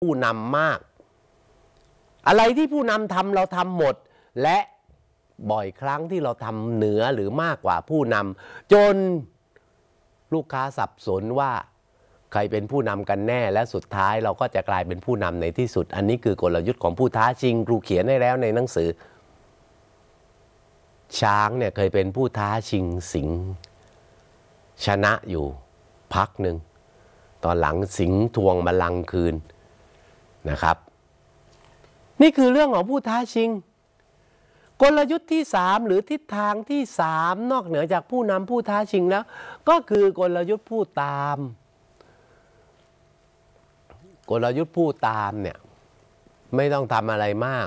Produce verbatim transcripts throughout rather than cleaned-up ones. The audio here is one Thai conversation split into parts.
ผู้นำมากอะไรที่ผู้นำทำเราทำหมดและบ่อยครั้งที่เราทำเหนือหรือมากกว่าผู้นำจนลูกค้าสับสนว่าใครเป็นผู้นำกันแน่และสุดท้ายเราก็จะกลายเป็นผู้นำในที่สุดอันนี้คือกลยุทธ์ของผู้ท้าชิงครูเขียนให้แล้วในหนังสือช้างเนี่ยเคยเป็นผู้ท้าชิงสิงห์ชนะอยู่พักหนึ่งตอนหลังสิงห์ทวงบัลลังก์คืนนะครับนี่คือเรื่องของผู้ท้าชิงกลยุทธ์ที่สามหรือทิศทางที่สามนอกเหนือจากผู้นำผู้ท้าชิงแล้วก็คือกลยุทธ์ผู้ตามกลยุทธ์ผู้ตามเนี่ยไม่ต้องทำอะไรมาก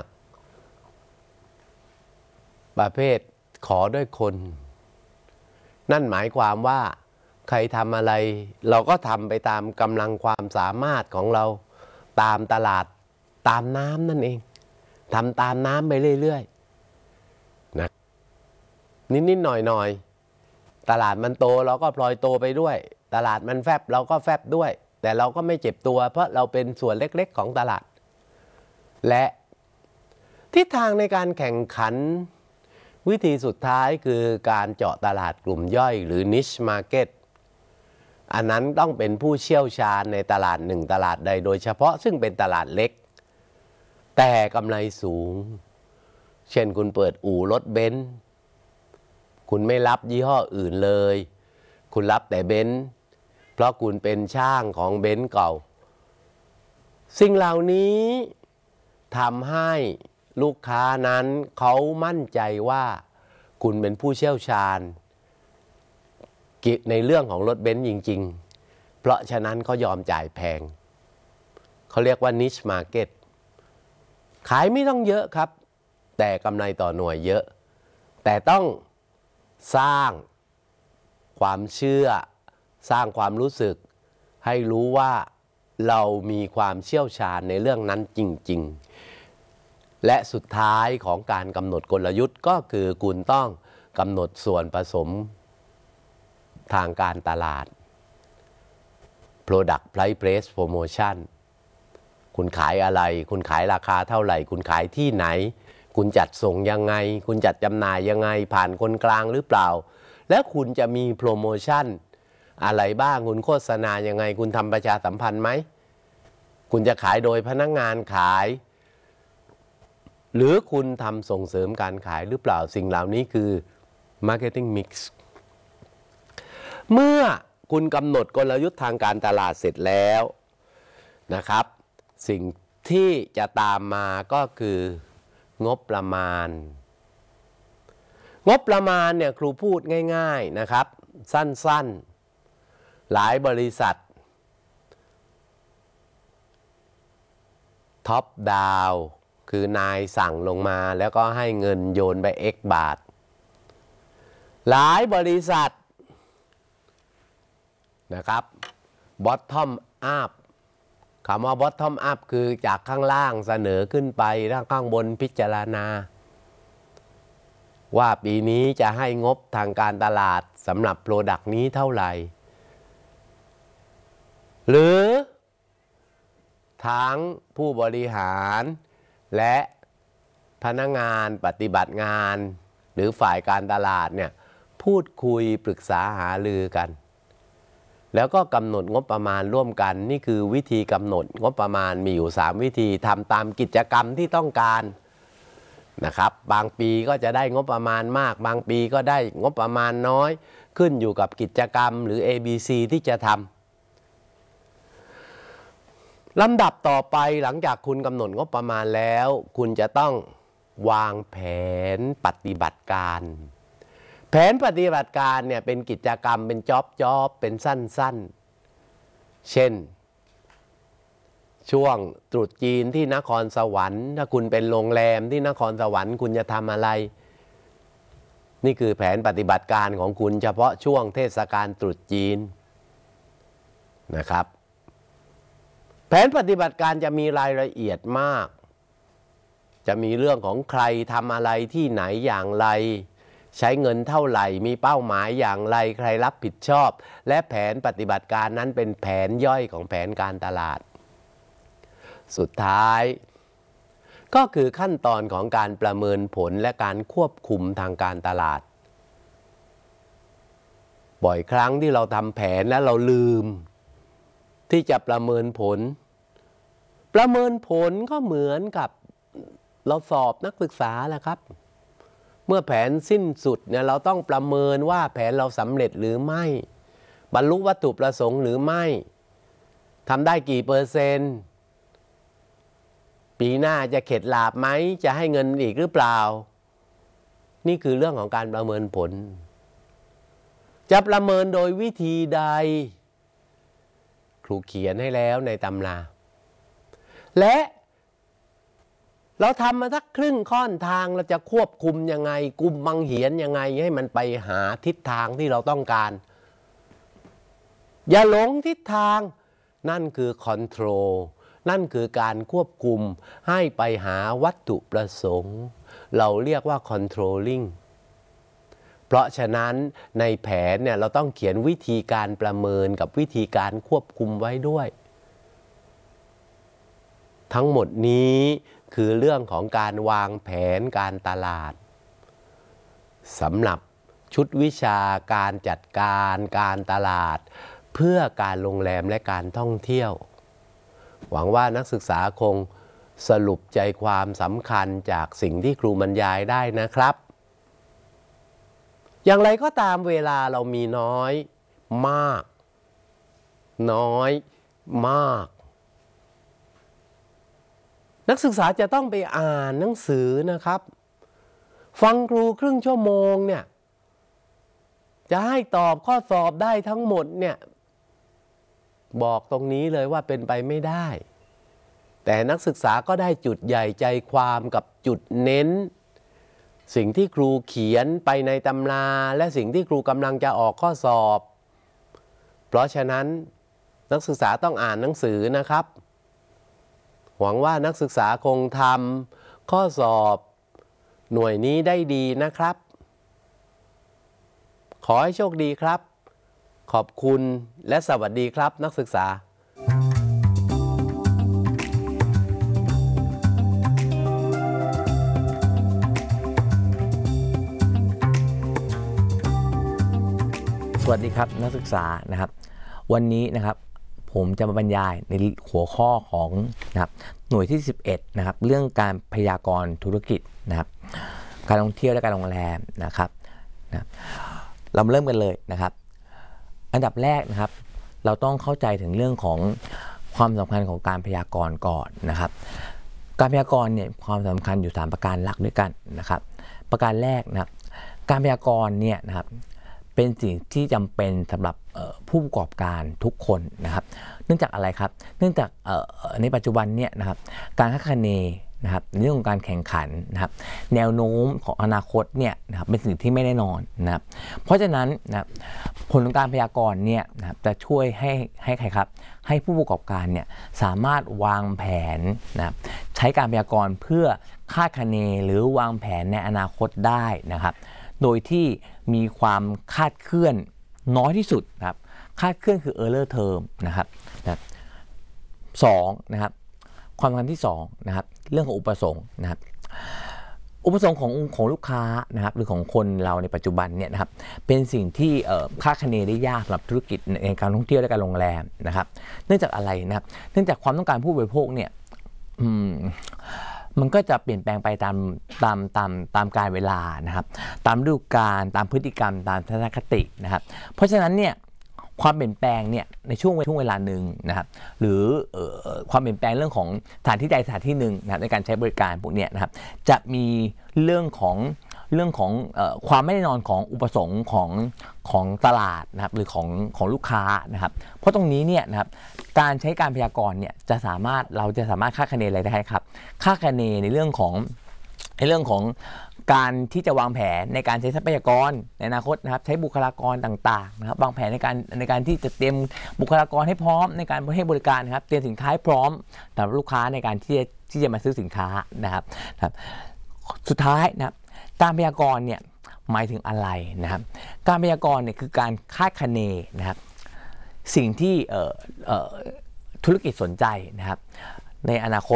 ประเภทขอด้วยคนนั่นหมายความว่าใครทำอะไรเราก็ทำไปตามกำลังความสามารถของเราตามตลาดตามน้ำนั่นเองทำตามน้ำไปเรื่อยๆนะนิดๆหน่อยๆตลาดมันโตเราก็พลอยโตไปด้วยตลาดมันแฟบเราก็แฟบด้วยแต่เราก็ไม่เจ็บตัวเพราะเราเป็นส่วนเล็กๆของตลาดและทิศทางในการแข่งขันวิธีสุดท้ายคือการเจาะตลาดกลุ่มย่อยหรือ niche market อันนั้นต้องเป็นผู้เชี่ยวชาญในตลาดหนึ่งตลาดใดโดยเฉพาะซึ่งเป็นตลาดเล็กแต่กำไรสูงเช่นคุณเปิดอู่รถเบนซ์คุณไม่รับยี่ห้ออื่นเลยคุณรับแต่เบนซ์เพราะคุณเป็นช่างของเบนซ์เก่าสิ่งเหล่านี้ทำให้ลูกค้านั้นเขามั่นใจว่าคุณเป็นผู้เชี่ยวชาญในเรื่องของรถเบนซ์จริงๆเพราะฉะนั้นเขายอมจ่ายแพงเขาเรียกว่า niche market ขายไม่ต้องเยอะครับแต่กำไรต่อหน่วยเยอะแต่ต้องสร้างความเชื่อสร้างความรู้สึกให้รู้ว่าเรามีความเชี่ยวชาญในเรื่องนั้นจริงๆและสุดท้ายของการกำหนดกลยุทธ์ก็คือคุณต้องกำหนดส่วนผสมทางการตลาด Product Price Place Promotion คุณขายอะไรคุณขายราคาเท่าไหร่คุณขายที่ไหนคุณจัดส่งยังไงคุณจัดจำหน่ายยังไงผ่านคนกลางหรือเปล่าและคุณจะมีโปรโมชั่นอะไรบ้างคุณโฆษณายังไงคุณทำประชาสัมพันธ์ไหมคุณจะขายโดยพนักงานขายหรือคุณทำส่งเสริมการขายหรือเปล่าสิ่งเหล่านี้คือ Marketing Mix เมื่อคุณกำหนดกลยุทธ์ทางการตลาดเสร็จแล้วนะครับสิ่งที่จะตามมาก็คืองบประมาณงบประมาณเนี่ยครูพูดง่ายๆนะครับสั้นๆหลายบริษัทท็อปดาวคือนายสั่งลงมาแล้วก็ให้เงินโยนไป X บาทหลายบริษัทนะครับ bottom up คำว่า bottom up คือจากข้างล่างเสนอขึ้นไปแล้วข้างบนพิจารณาว่าปีนี้จะให้งบทางการตลาดสำหรับโปรดักต์นี้เท่าไหร่หรือทั้งผู้บริหารและพนักงานปฏิบัติงานหรือฝ่ายการตลาดเนี่ยพูดคุยปรึกษาหารือกันแล้วก็กำหนดงบประมาณร่วมกันนี่คือวิธีกำหนดงบประมาณมีอยู่สามวิธีทำตามกิจกรรมที่ต้องการนะครับบางปีก็จะได้งบประมาณมากบางปีก็ได้งบประมาณน้อยขึ้นอยู่กับกิจกรรมหรือ เอ บี ซี ที่จะทำลำดับต่อไปหลังจากคุณกำหนดงบประมาณแล้วคุณจะต้องวางแผนปฏิบัติการแผนปฏิบัติการเนี่ยเป็นกิจกรรมเป็นจ็อบจ็อบเป็นสั้นๆเช่นช่วงตรุษจีนที่นครสวรรค์ถ้าคุณเป็นโรงแรมที่นครสวรรค์คุณจะทำอะไรนี่คือแผนปฏิบัติการของคุณเฉพาะช่วงเทศกาลตรุษจีนนะครับแผนปฏิบัติการจะมีรายละเอียดมากจะมีเรื่องของใครทำอะไรที่ไหนอย่างไรใช้เงินเท่าไหร่มีเป้าหมายอย่างไรใครรับผิดชอบและแผนปฏิบัติการนั้นเป็นแผนย่อยของแผนการตลาดสุดท้ายก็คือขั้นตอนของการประเมินผลและการควบคุมทางการตลาดบ่อยครั้งที่เราทำแผนและเราลืมที่จะประเมินผลประเมินผลก็เหมือนกับเราสอบนักศึกษาแหละครับเมื่อแผนสิ้นสุดเนี่ยเราต้องประเมินว่าแผนเราสำเร็จหรือไม่บรรลุวัตถุประสงค์หรือไม่ทำได้กี่เปอร์เซ็นต์ปีหน้าจะเข็ดหลาบไหมจะให้เงินอีกหรือเปล่านี่คือเรื่องของการประเมินผลจะประเมินโดยวิธีใดครูเขียนให้แล้วในตำราและเราทำมาสักครึ่งค่อนทางเราจะควบคุมยังไงกุมบังเหียนยังไงให้มันไปหาทิศทางที่เราต้องการอย่าหลงทิศทางนั่นคือคอนโทรลนั่นคือการควบคุมให้ไปหาวัตถุประสงค์เราเรียกว่า controlling เพราะฉะนั้นในแผนเนี่ยเราต้องเขียนวิธีการประเมินกับวิธีการควบคุมไว้ด้วยทั้งหมดนี้คือเรื่องของการวางแผนการตลาดสำหรับชุดวิชาการจัดการการตลาดเพื่อการโรงแรมและการท่องเที่ยวหวังว่านักศึกษาคงสรุปใจความสำคัญจากสิ่งที่ครูบรรยายได้นะครับอย่างไรก็ตามเวลาเรามีน้อยมากน้อยมากนักศึกษาจะต้องไปอ่านหนังสือนะครับฟังครูครึ่งชั่วโมงเนี่ยจะให้ตอบข้อสอบได้ทั้งหมดเนี่ยบอกตรงนี้เลยว่าเป็นไปไม่ได้แต่นักศึกษาก็ได้จุดใหญ่ใจความกับจุดเน้นสิ่งที่ครูเขียนไปในตำราและสิ่งที่ครูกำลังจะออกข้อสอบเพราะฉะนั้นนักศึกษาต้องอ่านหนังสือนะครับหวังว่านักศึกษาคงทำข้อสอบหน่วยนี้ได้ดีนะครับขอให้โชคดีครับขอบคุณและสวัสดีครับนักศึกษาสวัสดีครับนักศึกษานะครับวันนี้นะครับผมจะมาบรรยายในหัวข้อของนะครับหน่วยที่สิบเอ็ดนะครับเรื่องการพยากรณ์ธุรกิจนะครับการท่องเที่ยวและการโรงแรมนะครับนะเราเริ่มกันเลยนะครับอันดับแรกนะครับเราต้องเข้าใจถึงเรื่องของความสำคัญของการพยากรณ์ก่อนนะครับการพยากรณ์เนี่ยความสำคัญอยู่สามประการหลักด้วยกันนะครับประการแรกนะครับการพยากรณ์เนี่ยนะครับเป็นสิ่งที่จำเป็นสำหรับผู้ประกอบการทุกคนนะครับเนื่องจากอะไรครับเนื่องจากในปัจจุบันเนี่ยนะครับการคาดคะเนนะครับในเรื่องของการแข่งขันนะครับแนวโน้มของอนาคตเนี่ยนะครับเป็นสิ่งที่ไม่แน่นอนนะครับเพราะฉะนั้นนะครับผลของการพยากรณ์เนี่ยนะครับจะช่วยให้ให้ใครครับให้ผู้ประกอบการเนี่ยสามารถวางแผนนะครับใช้การพยากรณ์เพื่อคาดคะเนหรือวางแผนในอนาคตได้นะครับโดยที่มีความคาดเคลื่อนน้อยที่สุดนะครับคาดเคลื่อนคือ error term นะครับนะสองนะครับความสำคัญที่สองนะครับเรื่องของอุปสงค์นะครับอุปสงค์ของของลูกค้านะครับหรือของคนเราในปัจจุบันเนี่ยนะครับเป็นสิ่งที่คาดคะเนได้ยากสำหรับธุรกิจในการท่องเที่ยวและการโรงแรมนะครับเนื่องจากอะไรนะครับเนื่องจากความต้องการผู้บริโภคเนี่ยมันก็จะเปลี่ยนแปลงไปตามตามตามตามกาลเวลานะครับตามฤดูกาลตามพฤติกรรมตามทัศนคตินะครับเพราะฉะนั้นเนี่ยความเปลี่ยนแปลงเนี่ยในช่วงช่วงเวลาหนึ่งนะครับหรือความเปลี่ยนแปลงเรื่องของสถานที่ใดสถานที่หนึ่งนะครับในการใช้บริการพวกนี้นะครับจะมีเรื่องของเรื่องของเอ่อความไม่แน่นอนของอุปสงค์ของของตลาดนะครับหรือของของลูกค้านะครับเพราะตรงนี้เนี่ยนะครับการใช้การพยากรณ์เนี่ยจะสามารถเราจะสามารถคาดคะเนอะไรได้ครับคาดคะเนในเรื่องของในเรื่องของการที่จะวางแผนในการใช้ทรัพยากรในอนาคตนะครับใช้บุคลากรต่างๆนะครับวางแผนในการในการที่จะเตรียมบุคลากรให้พร้อมในการให้บริการนะครับเตรียมสินค้าให้พร้อมสำหรับลูกค้าในการที่จะที่จะมาซื้อสินค้านะครับครับสุดท้ายนะครับการพยากรณ์เนี่ยหมายถึงอะไรนะครับการพยากรณ์เนี่ยคือการคาดคะเนนะครับสิ่งที่เอ่อเอ่อธุรกิจสนใจนะครับในอนาคต